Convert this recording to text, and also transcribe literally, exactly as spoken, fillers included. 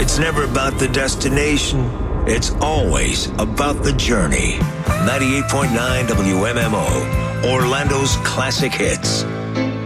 It's never about the destination. It's always about the journey. ninety-eight point nine W M M O, Orlando's classic hits.